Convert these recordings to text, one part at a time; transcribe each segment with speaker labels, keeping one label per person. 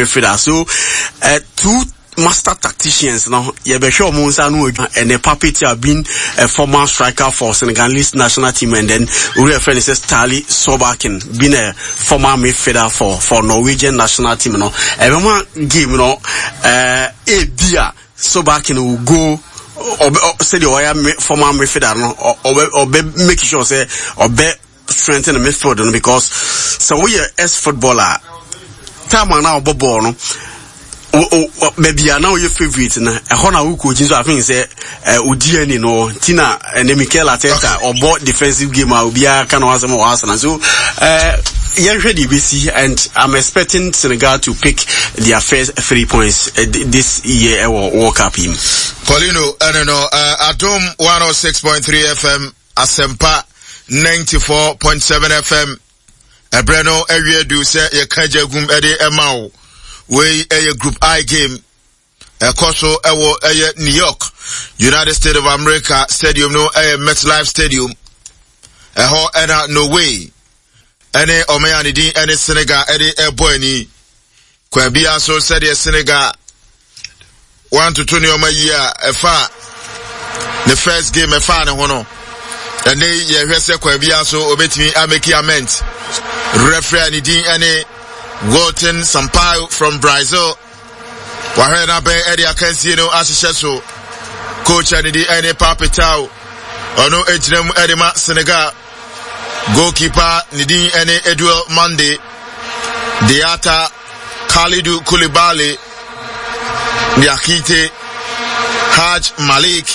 Speaker 1: midfielder. So, two master tacticians now. Yebesho Monsanu and a puppet have been a former striker for Senegalese national team, and then we refer to Stali Sobakin, been a former midfielder for Norwegian national team. No, everyone game dear Sobakin will go. Or say the former midfielder or make sure say or strengthen the midfield because so we are as footballer time now ball no maybe now your favorite na ehona who coach so I think say Udiani no Tina and Mikel Arteta or board defensive game obia can was some Arsenal so BC, and I'm expecting Senegal to pick their first 3 points this year World Cup team.
Speaker 2: Paulino, Atom 106.3 FM, Asempa 94.7 FM, Ebreno area do say ye kaja gum ede emao, we a group I game, Koso ewo New York, United States of America Stadium no MetLife Stadium, ho ena no way. Any Omayani di any Senegal any boy ni Kwabia so said Senegal 1 to 20 year efa the first game efa na hono and they ye hwese Kwabia so obetimi ameki amend referee ni di any Walton Sampaio from Brazil wa na be area akansie no ahyehyɛ so coach ani di any Papitao ono ejirem edema Senegal goalkeeper Nidin Ene Edouard Mande, Diata Khalidou Koulibaly, Diakite Haj Malik,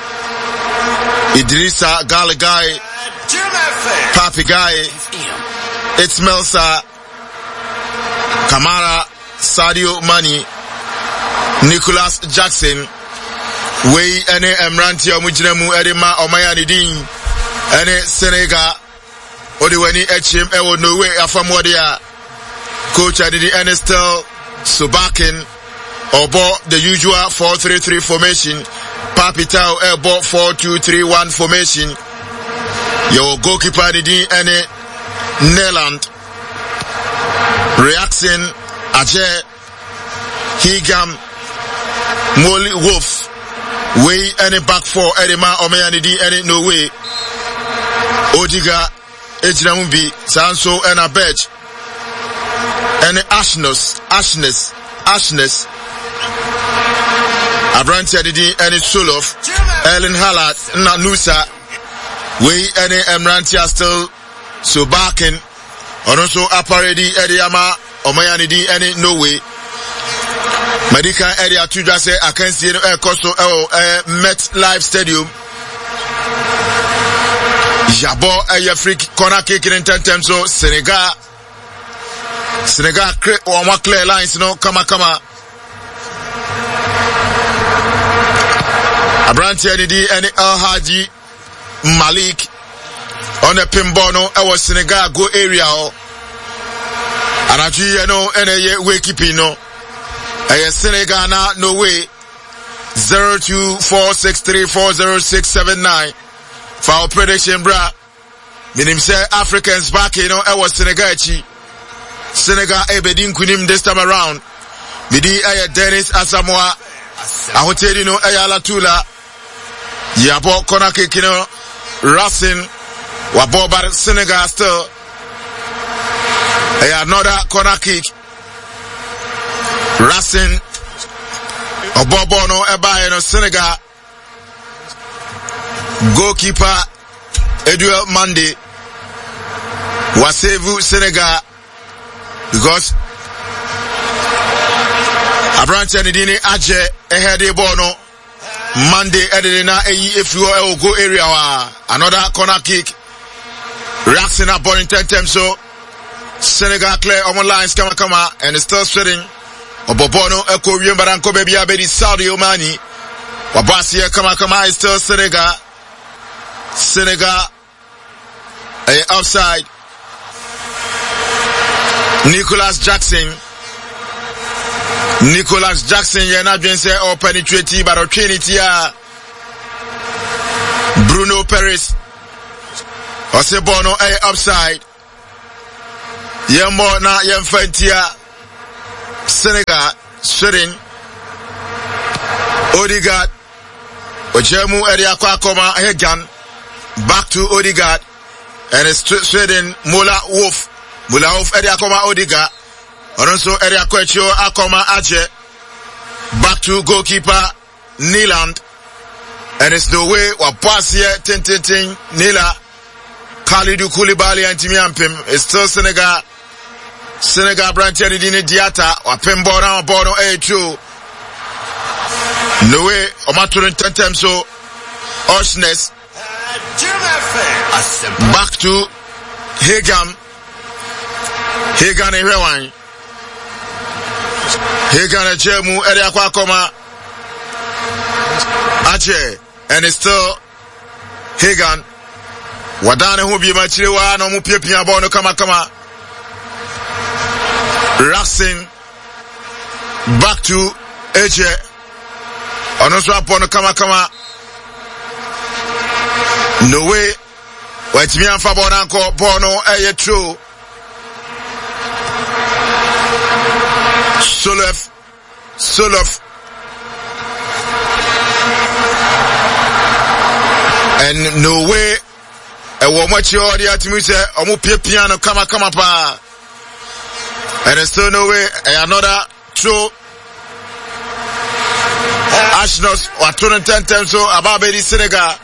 Speaker 2: Idrissa Galagai, Papigai, Ismail Kamara, Sadio Mane, Nicholas Jackson, Wey Ene Emranti Omujinemu Edema Omaya Nidin Ene Senegal. Odiwani HM ewo no way afamodia coach Adidi Enestel Sobakin obo the usual 4-3-3 formation Papitao ebo 4-2-3-1 formation your goalkeeper Adidi Ene Neland Reaction Aje Higam Molly Wolf way any back four Edema Omeyanidi Ene no way Odiga Ejinamubi, Sanso and a badge. And Ashness. Abrantia Didi and Sulof, Ellen Hallard, Nanusa, we any Emrantia still Subakin, or also Aparedi Ediama, Omayanidi, any no way. Medica area to just say I can see a costo MetLife Stadium. Jabo a free corner kick in 10 times so Senegal create one clear lines no kama Abranti Adidi and El Haji Malik on the pinball no our Senegal go area and actually no any way keeping no Senegal na no way 0246340679 for our prediction, bra. Minim say Africans back, you know, I was Senegal. Senegal ebedin kunim this time around. Midi aya Dennis Asamoah. I will tell you know aya Latula. Yabo corner kick, you know, Racing. Wabo bar Senegal still. Aya another corner kick. Racing. Obobo no eba, you know, Senegal. Goalkeeper Edouard Mande Wasevu Senegal because Abrantia Nidini Aje ehede bono Mande edena if you go area another corner kick Reaction up ball in 10 times so Senegal clear on lines come and still sitting Obobono Eko Yembaranko baby abedi Sadio Mane Wabasi kama is still Senegal outside Nicholas Jackson you're not going to say or penetrate but Trinity Bruno Perez Osebono outside Yembo na Yemfentia Senegal, Sweden, Odegaard, Ojemu Eriakwa Koma Hegan, back to Odegaard, and it's Sweden, Mula Wolf Eriakoma Odegaard, also Eriakwecho Akoma Aje, back to goalkeeper Niland, and it's the way Wapasia Tintin Nila, Khalidou Koulibaly and Timi Ampim, it's still Senegal branch Dini Diata, Wapembora Bono A2. No way, Omaturin Tentem so Oshness. Back to Hagan Erewan. Hagan Ejemu Eriakwa Koma Ache, and it's still Hagan. Wadane Hubi Machiwa no Mupia Bono Kama. Racing back to Eje. Onoso Apono Kama. No way. Wetimi anfa bonanko bono eye true. Solof. And no way. E wo machi odi atimi se omu piano kama pa. And there's still no way. Another true. Ashnos or 210 times so about Baby Senegal.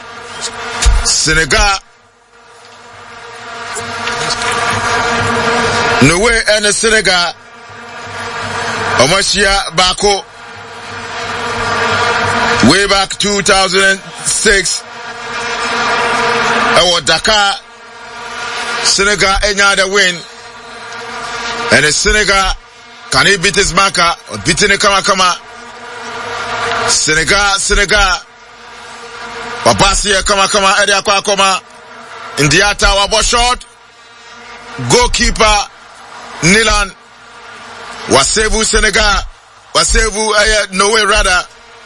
Speaker 2: No way and the Senegal. Omashia Bako. Way back 2006. Our Dakar. Senegal any win. And the Senegal, can he beat his marker or beating the Kama? Senegal. Wabasia Kama, Eriakwa Koma. Indiata wabo shot. Goalkeeper, Nilan. Wasevu Senegal. Wasevu, no way rather.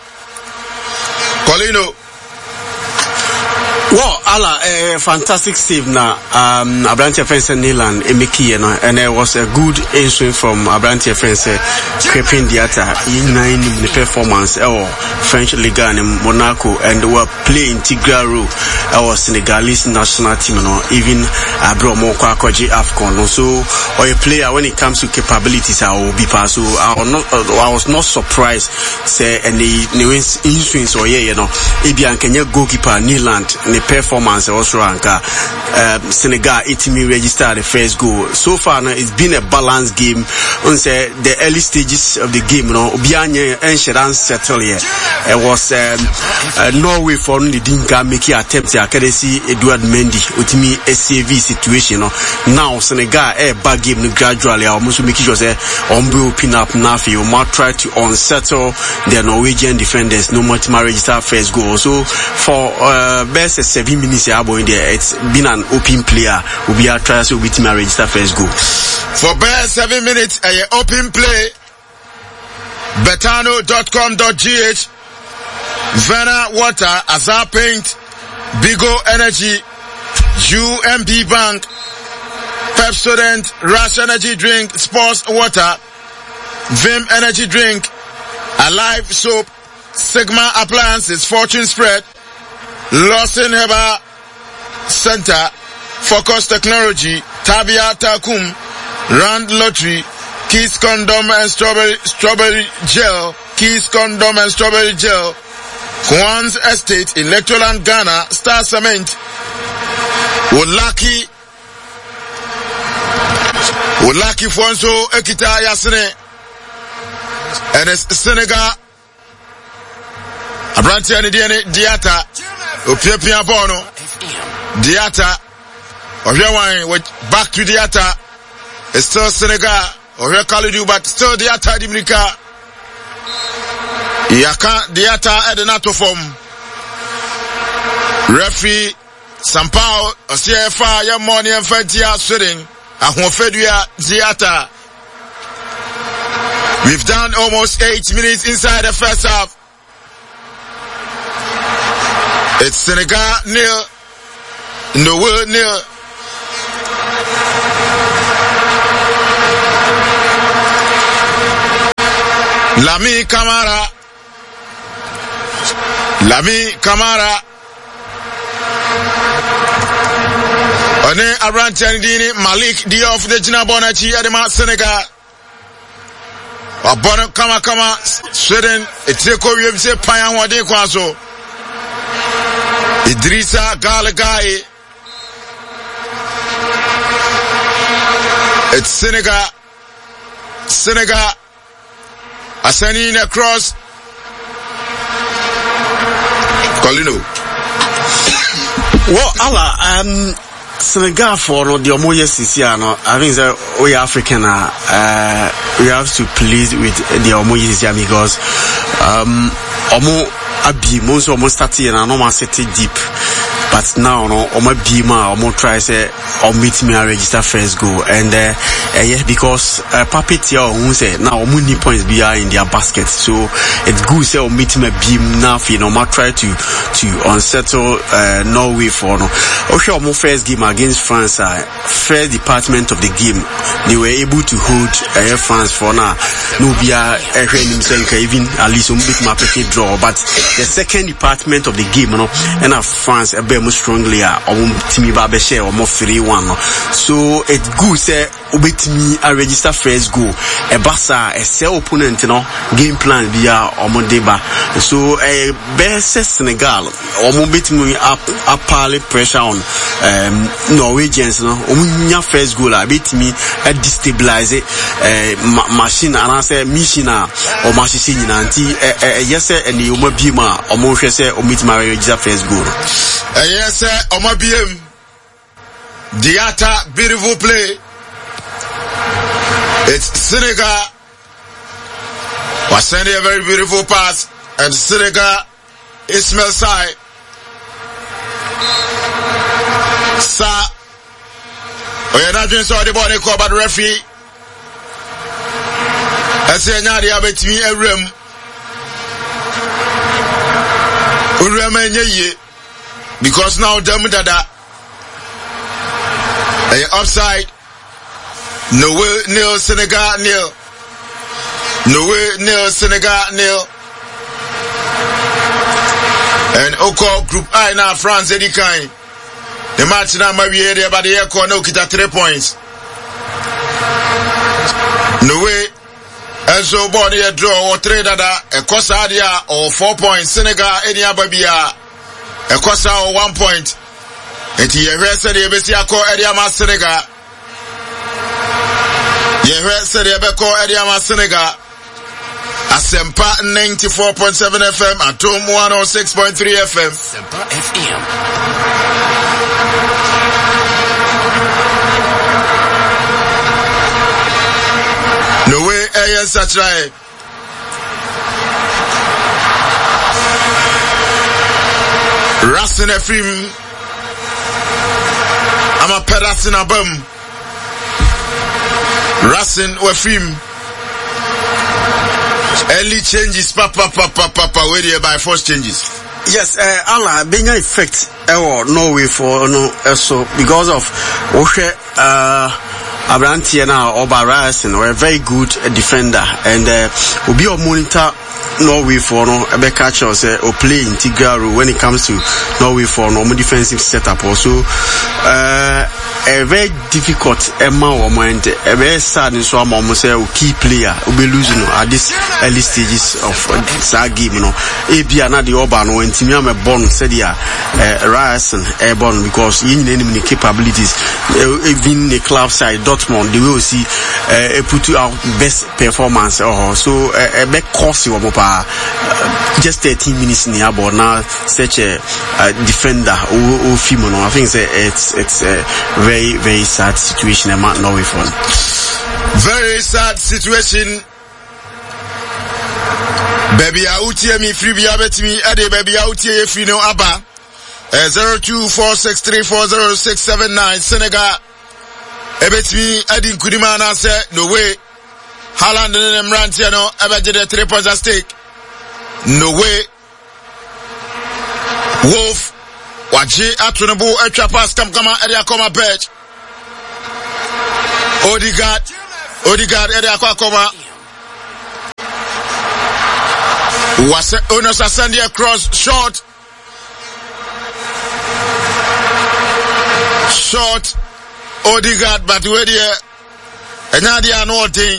Speaker 2: Colino.
Speaker 1: Well, fantastic save now. Abrantia Fence Nilan Emeki, and it was a good entry from Abrantia Fence Crepin Diata in 9 in the performance or French Liga and Monaco, and were playing integral role our Senegalese national team, even Abromo Kwakoji Afcon. So, or a player when it comes to capabilities, I will be passed. So I was not surprised, say, any new influence or Ibian Kenya goalkeeper Niland. Performance also anka Senegal 80 registered the first goal. So far now it's been a balanced game. On say the early stages of the game, Obianye and Sheran settle here. It was Norway for the Dinka making attempt to see Edouard Mendy ultimately SAV situation. Now Senegal bad game gradually almost making sure say Ombu pin up Nafi or might try to unsettle the Norwegian defenders no much register first goal. So for best 7 minutes in there, it's been an open player. Will be a try to beat my register first goal.
Speaker 2: For best 7 minutes, open play. Betano.com.gh. Vena Water, Azar Paint, Bigo Energy, UMB Bank, Pepsodent, Rush Energy Drink, Sports Water, Vim Energy Drink, Alive Soap, Sigma Appliances, Fortune Spread, Lawson Heba Center, Focus Technology, Tabia Takum, Rand Lottery, Keys Condom and Strawberry Gel, Keys Condom and Strawberry Gel, Kwan's Estate in Lectoland, Ghana, Star Cement, Wolaki Fonso Ekita Yasene, and it's Senegal, Abrantia Diata, Opia Bono, Diata, back to Diata, it's still Senegal, or Khalidou, but still Diata Dimrika. Yaka Diata at the NATO form. Referee Sampao, CFA, Yamoni and Fatia Sweden, Ahofedua Diata. We've done almost 8 minutes inside the first half. It's Senegal nil, the world nil. Lami Kamara One Abrantani Dini Malik Diouf de Gina Bonachi Adema Senegal Abona kama Sweden Eteko Yemse Payan Wade Kwaso Idrissa Galagai. It's Senegal ascending across Colino.
Speaker 1: Well, Allah, Senegal for the Omoye Sisiano, I think that we African we have to plead with the Omoye Sisia because Omo Abi most almost started and almost setting deep. But now, no, Omo Bima, Omo try say, or meet me and register first go. And, yeah, because, Puppet here, who say, now, Omo need points be in their basket. So, it's good say, or meet me beam now, you know, ma try to unsettle, Norway for, no. Okay, Omo first game against France, first department of the game, they were able to hold, France for now. No, be even at least, bit my packet draw. But the second department of the game, you know, and France, strongly Timi Babeshe or more 3-1. So it's good say obet me a register first go. A bassa a sell opponent, you know, game plan via Omodeba. So a best Senegal or bit me up pressure on Norwegians, you know, Omunya first goal I bit me a destabilize machine and I say Mishina or Machine anti yes and the Omabima or Moshe say omit my register first goal.
Speaker 2: Yes, sir. Omabiem. Diata, beautiful play. It's Senegal. Was sending a very beautiful pass. And Senegal, Ismail Sai. Sa. We are not doing so the body call, but referee. I say, Nadi, I bet me a rim. Uramenye. Because now Dada offside. No way nil Senegal nil. No way nil Senegal nil. And Oko Group I now France Eddie Kine. The match now might be here but the air corner kita 3 points. No way. And so body a draw or 3 dada a Kosadia or 4 points Senegal any ababia. A Kosa or 1 point. And he said the Bessiaco Ediama Senegal. Ye said the Beco Ediama Senegal. Asempa 94.7 FM at Tom 106.3 FM. Asempa FM. No way, yes, that's right. Rasin Efrim. I'm a pedasin abum. Rasin Efrim. Early changes, papa, where they by force changes.
Speaker 1: Yes, Allah, being an effect, Norway for no, so because of Oshe, Abrantia now, Oba Rasin, or a very good defender, and will be a monitor. Norway for no a back catcher or play integral role when it comes to Norway for no defensive setup also a very difficult moment a very sad in some almost a key player will be losing at this early stages of that game, you know. Abia na the Oban when Timiam a born said Ryerson airborne because in any capabilities even the club side Dortmund they will see put out best performance or so a back course you just 13 minutes in the air now such a defender or female. I think it's a very, very sad situation I'm not knowing for.
Speaker 2: Very sad situation. Baby out here me free be abet me ade baby out here if you know Abba 0246340679 Senegal ebet me adin kudima na say no way Haaland and them rant you know ever did a 3 points at stake. No way. Wolf Waji Atunabu Echa pass kama area koma bench. Odegaard area koma. Was Unos Ascendi across short. Short. Odegaard, but where the Nadia Norte.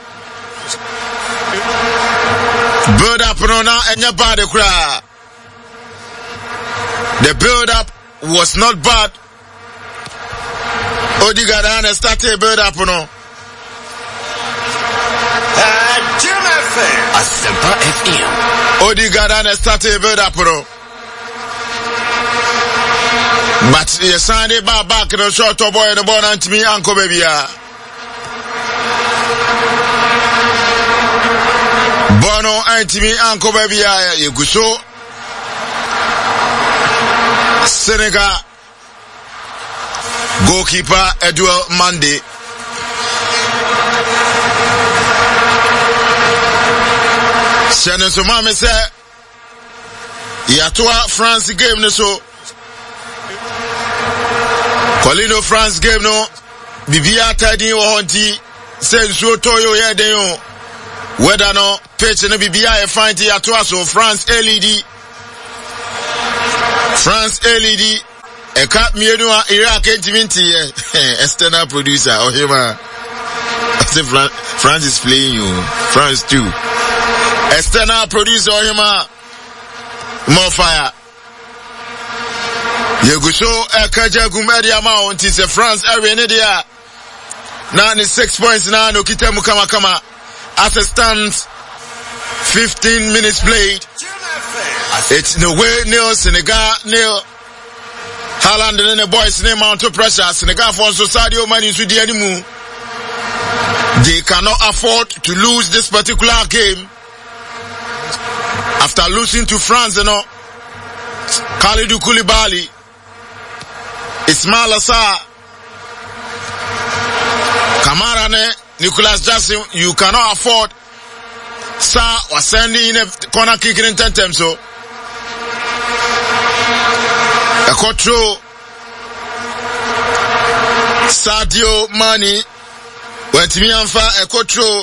Speaker 2: Build up and your body cry. The build up was not bad. Odegaard and started build up
Speaker 3: Asempa FM.
Speaker 2: Odegaard and started build up but you signed it back in the short boy and the ball and to me uncle baby. Bono and to me uncle baby. You go so Senegal goalkeeper Edouard Mendy. Shannon so mama say Yatoa France game no so Colino France game no Bibia tadi wo honti say so toyo ye den yo whether no pitch no Bibia e find Yatoa so France LED a cap mienu a Iraq entiminti external producer or him France is playing you France too external producer or him more fire you go show a kajagum area amount is a France area in there 96 points now no kitemu kama as it stands 15 minutes played. It's no way nil Senegal nil Haaland and the boys name out to pressure Senegal for Sadio Mane to the animal. They cannot afford to lose this particular game after losing to France, you know. Kalidou Koulibaly, Ismail Assar, Kamara, Nicolas Jackson. You cannot afford. Sa was sending in a corner kick in 10 times so. A control Sadio Mane went to me and for a control.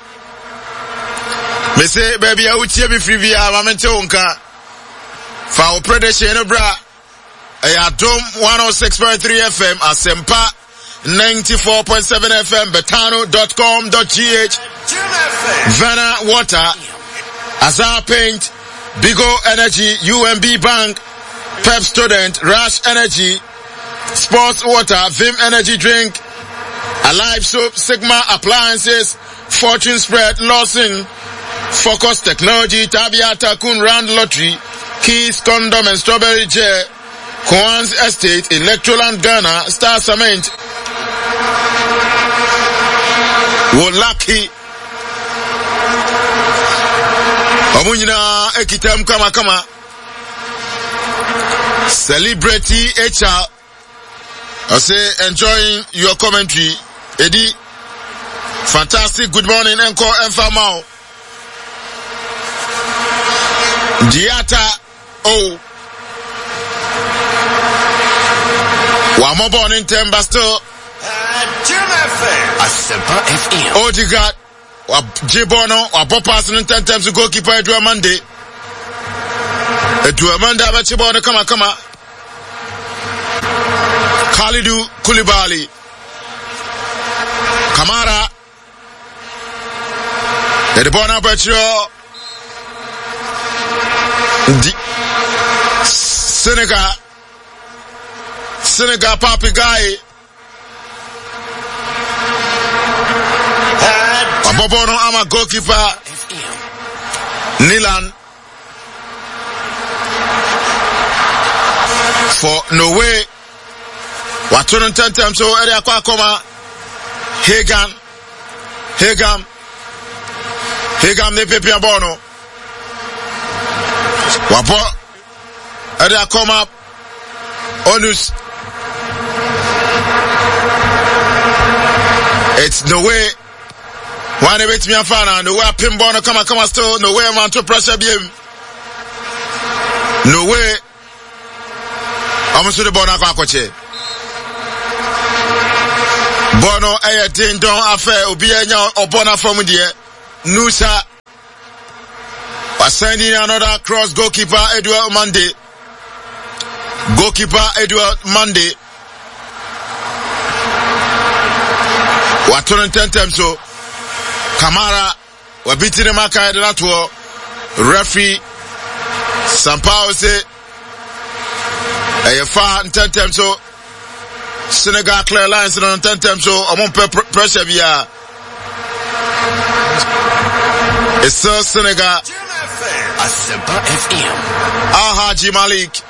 Speaker 2: Me say baby I would hear me free via Mamente Unka for predation bra. Adom 106.3 FM Asempa 94.7 FM betano.com.gh Vana Water Azar Paint Bigo Energy UMB Bank Pep Student Rush Energy Sports Water Vim Energy Drink Alive Soap Sigma Appliances Fortune Spread Lawson Focus Technology Tabiata Kun Round Lottery Keys Condom and Strawberry J Kwan's Estate Electroland Ghana Star Cement Wolaki Omunyina ekitam kama Celebrity HR I say enjoying your commentary Eddie fantastic good morning encore Enfamao Diata oh Wamo born in Tembasto
Speaker 3: Asempa FM.
Speaker 2: Odegaard Jibono or Popas in 10 times to goalkeeper Edouard Mendy. Edouard Mendy Abachibono kama Kalidou Koulibaly Kamara Edibona Abacho Senegal Papi Guy Abobono ama goalkeeper Nilan for no way Watono 10 times so area kwa koma Hegam ne pepe abono Wapo area koma Onus it's no way one bit me afana no way pinball no kama still no way man to pressure bien no way amusu de bona kwa koche bono eye din don affair obi enya obona from there nusa Ascending another cross, goalkeeper Edward Monday. Goalkeeper Edward Monday. Watono tentem so. Kamara wabiti ne maka ednatuo. Referee Sampao say Eyefa tentem so. Senegal clear lines on tentem so. Amon pressure via. It's still Senegal.
Speaker 3: Asempa FM.
Speaker 2: Haji Malik.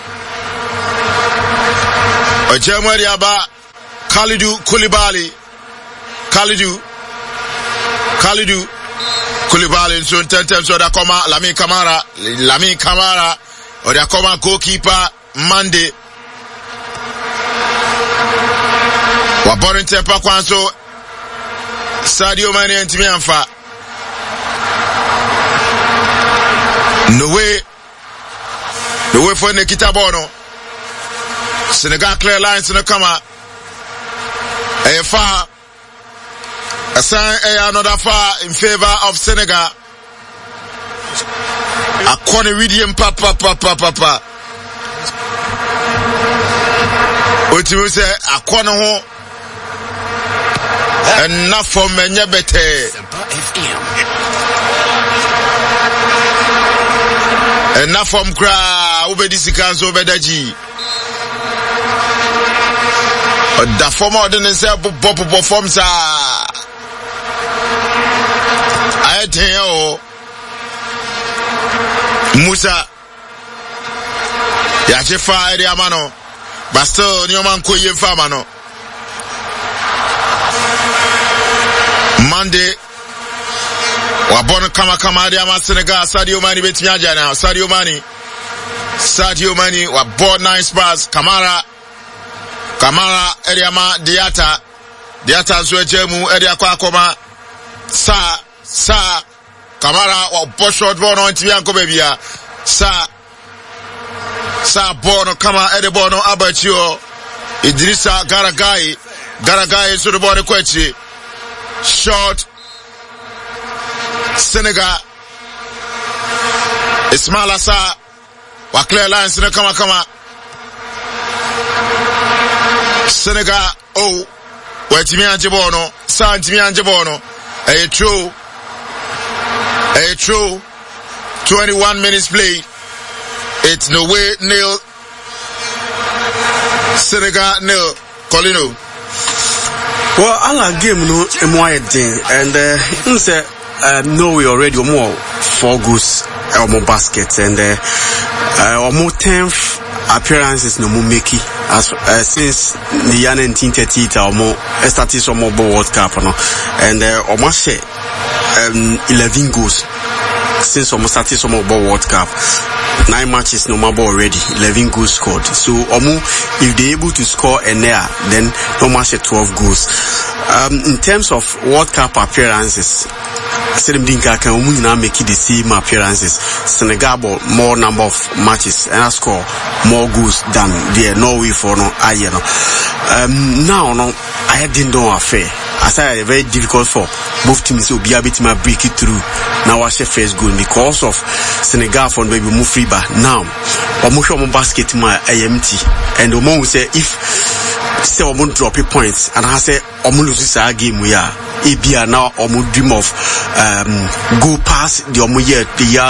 Speaker 2: Ojemwe Diaba. Kalidou Koulibaly. Kalidou Koulibaly so tentem so da koma Lamine Camara or da koma goalkeeper Mande. Wa borin tempa kwanso Sadio Mane ntimi amfa. No way for Nikita Bono. Senegal clear lines in the kama. Far. A sign another far in favor of Senegal. A corner William papa. What you say? A corner home. Enough for many better. Enough from cry over this can't over the G. The former didn't say Bobo forms I tell Musa Yachefa Ediamano Basto Nyoman Kuye Famano Monday Wabon kama Diama Senegal Sadio Mane betinyaja now Sadio Mane wabon 9 Spurs Kamara Ediama Diata Zwejemu Ediakwa Koma Sa Kamara wabon short ball on Tibianko Bebia Sa Bono Kama Edebono Abachio Idrissa Garagai so the ball kwechi short Senegal Ismail Assar wa clear lines in the kama Senegal where Timi Anjebono San Timi Anjebono a true 21 minutes played. It's no way nil Senegal nil. Colino.
Speaker 1: Well, I like game no thing and Norway already more 4 goals more baskets and more 10th appearances no more make it as since the year 1930 or more started some more World Cup and almost 11 goals since almost started some more World Cup. 9 matches no more already, 11 goals scored. So if they're able to score and then no match 12 goals. In terms of World Cup appearances, Senegal can make the same appearances. Senegal more number of matches and score more goals than the Norway for now I didn't know affair. I say very difficult for both teams to be able to break it through. Now I say first goal because of Senegal for maybe move free back now. But most of my basket my AMT and the moment say if say I'm drop points and I say I'm lose this game we are. Ebia now dream of go past the year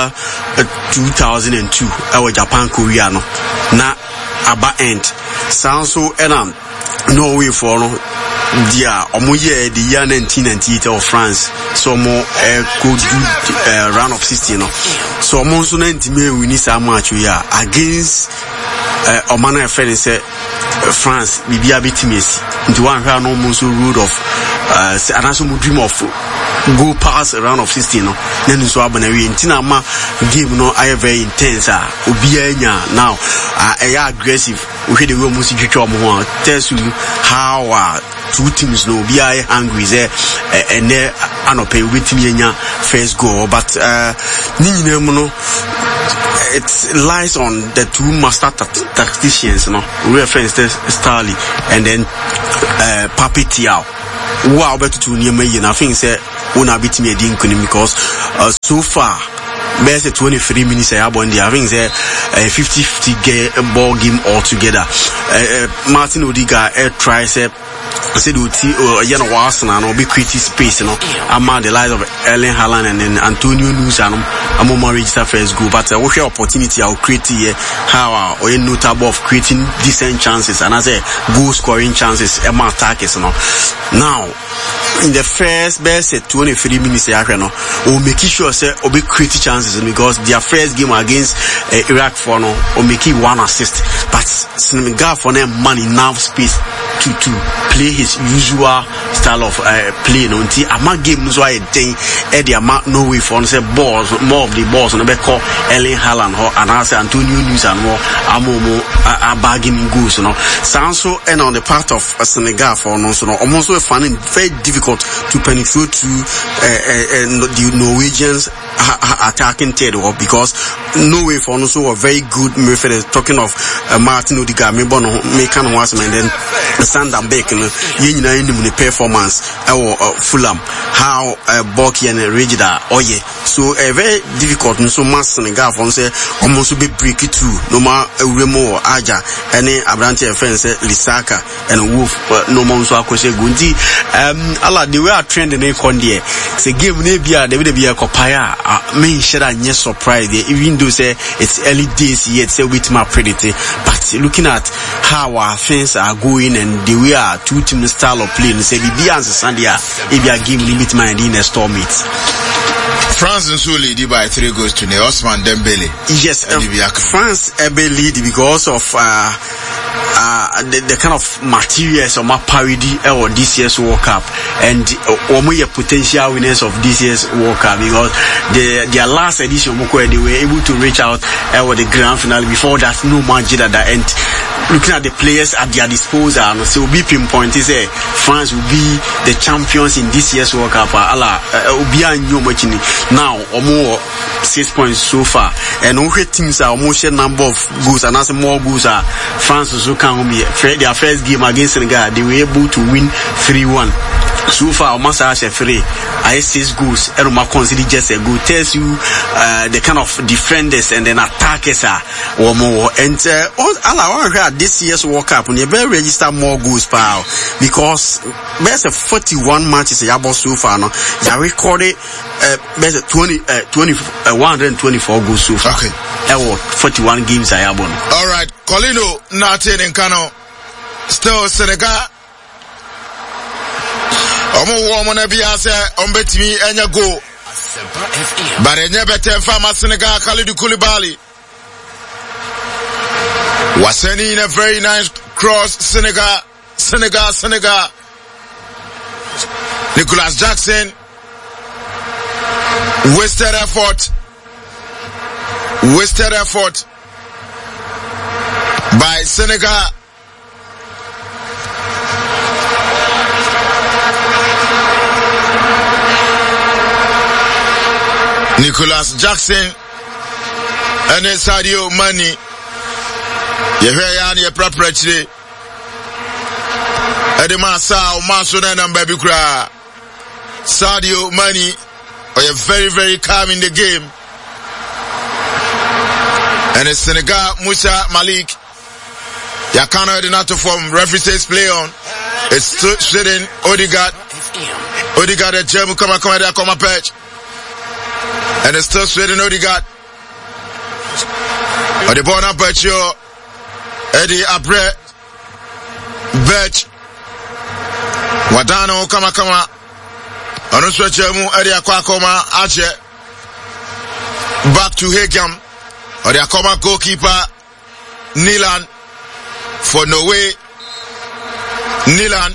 Speaker 1: 2002 our Japan Korea no na aba end sound so Norway for no dia year the year 1998 of France so more could do round of 16 no so mo so 90 we need some match we are against Omana friend say France bibia bitimesi into one round no so rule of and also dream of go past a round of 16 no then so abanawi intina ma game no I very intense obianya now aggressive we the way musi twetwa mo tells you how two teams no be angry there and there anope wetimi anya first goal but ni nyina mu no it lies on the two master tacticians no reference Starley and then Pape Thiaw wow better to near me and I think say una bit me because so far best 23 minutes I think say 50-50 ball game altogether. Martin Odegaard try say said Arsenal no be creative space among the likes of Erling Haaland and then Antonio Nunes and Amoma register first goal, but we share opportunity I'll create here how or notable of creating decent chances and as a goal scoring chances among attackers now in the first best 23 minutes we'll make sure say will be creative chances because their first game against Iraq for will make it 1 assist, but Senegal for them man enough space to play his usual style of play until ama game no so I think the amount no way for say balls more of the balls on the back call Erling Haaland and also Antonio Nunes and more amomo bargaining goals so and on the part of Senegal for no so almost finding very difficult to penetrate to the Norwegians attacking territory because Norway for no so a very good midfielder talking of Martin Odegaard me can was and then Sander Beck in the performance Fulham how Boki and Regida Oye so very difficult so much Senegal for say almost be break it through no more Remo Aja any Abrante fence Lisaka and Wolf no more so akwese gundi ala the way are trending in Kondie say game ne bia they will be a copia me share any surprise there even though say it's early days yet say with my predicting but looking at how our things are going and the way our two team style of play say the Bians Sandia if you are game limit mind in a storm it
Speaker 2: France and so lead by 3 goals to Osman Dembele.
Speaker 1: Yes, France lead because of the kind of materials or my parody or this year's World Cup and more potential winners of this year's World Cup because their last edition they were able to reach out the grand finale. Before that no margin at the end. Looking at the players at their disposal, so we pinpoint is France will be the champions in this year's World Cup. Now, more 6 points so far, and all teams are almost a number of goals, and as more goals are France also can be their first game against Senegal. They were able to win 3-1. So far, almost as a free, I 6 goals. And I consider just a goal. Tells you the kind of defenders and then attackers are or more. And all I want to hear this year's World Cup when you better register more goals, pal, because there's a 41 matches so far. No, you recorded there's 124 goals so far.
Speaker 2: Okay,
Speaker 1: 41 games I have on.
Speaker 2: All right, Colino, Natin and Kano, still Senegal. Woman Biase on Betimi and your go. But I never tell Farmer Senegal Khalidou Koulibaly was sending in a very nice cross. Senegal. Nicholas Jackson wasted effort by Senegal. Nicholas Jackson and Sadio Mane. You hear yani a property. Edema Sao Masuna and Baby Kra. Sadio Mane are very, very calm in the game. And it's Senegal Musa Malik. Yakana did not form referee says play on. It's sitting Odegaard the German come there come patch. And it's still Sweden Odegaard. Or the ball up at you. Eddie Abre. Birch. Wadano kama. Anuswa chemu Eddie Akwakoma Ache. Back to Hegam. Or the Akoma goalkeeper Nilan for Norway. Nilan.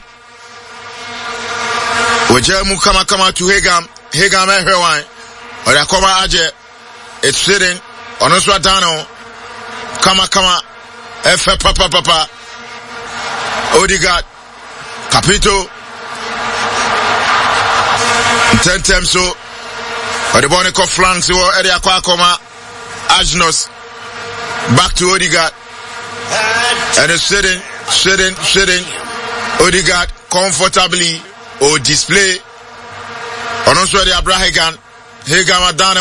Speaker 2: Wajemu kama to Hegam. Hegam Ehewine. Or the Akoma Aje. It's sitting. Anuswa Dano. Kama. Efe papa. Odegaard. Capito. Tentem so. Or the Bonico flanks or Eddie Akwakoma. Ajnos. Back to Odegaard. And it's sitting. Odegaard comfortably or display. On also the Abraham Hegam Adana